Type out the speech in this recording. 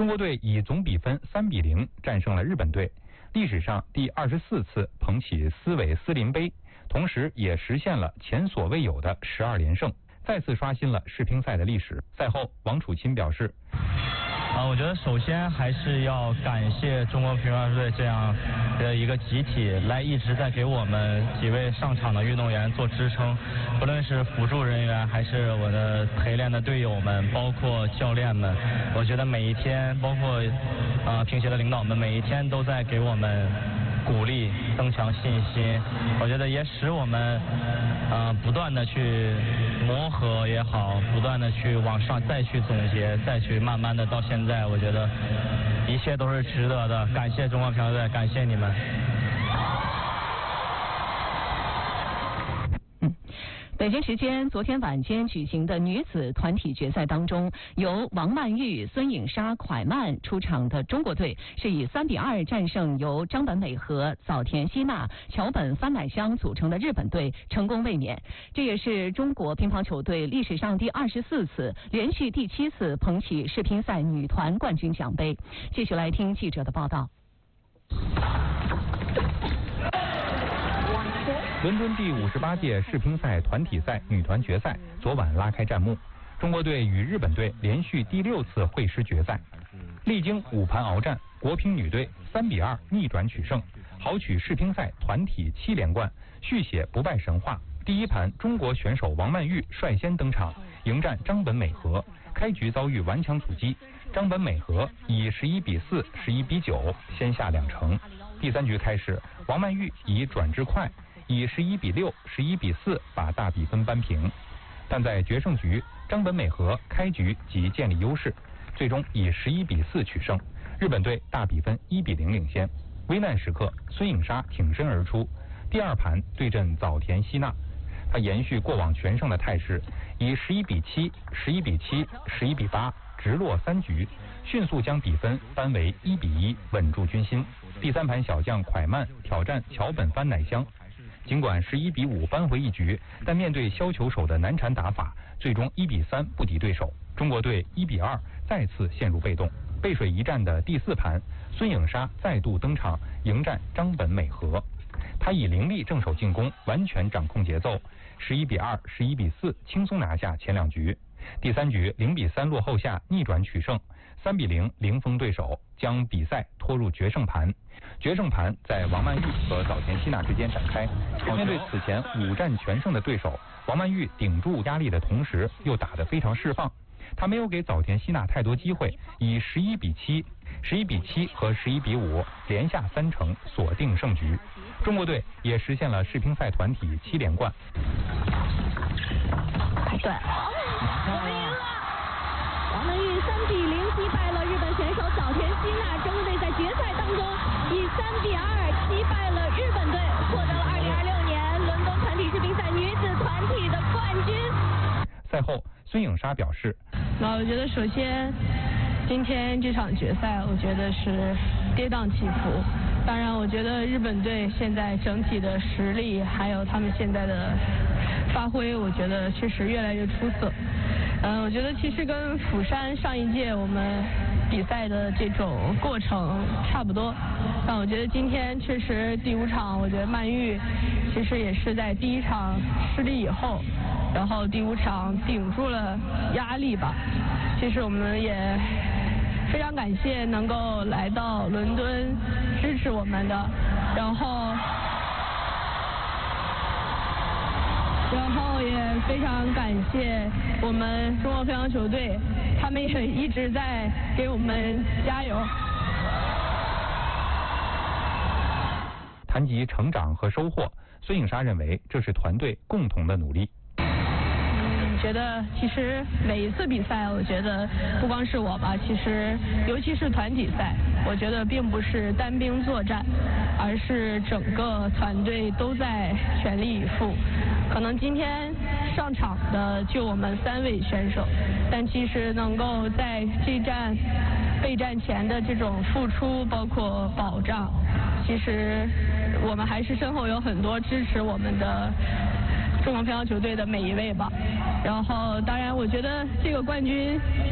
中国队以总比分3-0战胜了日本队，历史上第24次捧起斯韦斯林杯，同时也实现了前所未有的12连胜，再次刷新了世乒赛的历史。赛后，王楚钦表示。 我觉得首先还是要感谢中国乒乓球队这样的一个集体来一直在给我们几位上场的运动员做支撑，不论是辅助人员还是我的陪练的队友们，包括教练们，我觉得每一天，包括乒协的领导们，每一天都在给我们鼓励，增强信心。我觉得也使我们不断的去磨合也好，不断的去往上再去总结，再去慢慢的到现在，我觉得一切都是值得的。感谢中国乒乓球队，感谢你们。 北京时间昨天晚间举行的女子团体决赛当中，由王曼玉、孙颖莎、蒯曼出场的中国队是以3-2战胜由张本美和、早田希娜、桥本帆乃香组成的日本队，成功卫冕。这也是中国乒乓球队历史上第24次，连续第7次捧起世乒赛女团冠军奖杯。继续来听记者的报道。 伦敦第58届世乒赛团体赛女团决赛昨晚拉开战幕，中国队与日本队连续第6次会师决赛，历经5盘鏖战，国乒女队3-2逆转取胜，豪取世乒赛团体7连冠，续写不败神话。第一盘，中国选手王曼玉率先登场，迎战张本美和，开局遭遇顽强阻击，张本美和以11-4、11-9先下2城。第3局开始，王曼玉以转至快，以11-6、11-4把大比分扳平，但在决胜局，张本美和开局即建立优势，最终以11-4取胜，日本队大比分1-0领先。危难时刻，孙颖莎挺身而出，第2盘对阵早田希娜，她延续过往全胜的态势，以11-7、11-7、11-8直落3局，迅速将比分扳为1-1，稳住军心。第3盘小将蒯曼挑战桥本帆乃香，尽管11-5扳回一局，但面对削球手的难缠打法，最终1-3不敌对手。中国队1-2再次陷入被动。背水一战的第4盘，孙颖莎再度登场迎战张本美和，她以凌厉正手进攻完全掌控节奏，11-2、11-4轻松拿下前2局。第3局0-3落后下逆转取胜，3-0零封对手，将比赛拖入决胜盘。决胜盘在王曼玉和早田希娜之间展开。面对此前5战全胜的对手，王曼玉顶住压力的同时又打得非常释放，她没有给早田希娜太多机会，以11-7、11-7和11-5连下3城锁定胜局。中国队也实现了世乒赛团体7连冠。 对，王曼玉3-0击败了日本选手早田希娜，中国队在决赛当中以3-2击败了日本队，获得了2026年伦敦团体世乒赛女子团体的冠军。 赛后，孙颖莎表示： 我觉得首先今天这场决赛，我觉得是跌宕起伏。当然，我觉得日本队现在整体的实力，还有他们现在的发挥，我觉得确实越来越出色。我觉得其实跟釜山上一届我们比赛的这种过程差不多，但我觉得今天确实第5场，我觉得曼玉其实也是在第1场失利以后，然后第5场顶住了压力吧。其实我们也非常感谢能够来到伦敦支持我们的，然后也非常感谢我们中国乒乓球队，他们也一直在给我们加油。 谈及成长和收获，孙颖莎认为这是团队共同的努力。 觉得其实每一次比赛，我觉得不光是我吧，其实尤其是团体赛，我觉得并不是单兵作战，而是整个团队都在全力以赴。可能今天上场的就我们3位选手，但其实能够在这站备战前的这种付出，包括保障，其实我们还是身后有很多支持我们的中国乒乓球队的每一位吧。然后当然我觉得这个冠军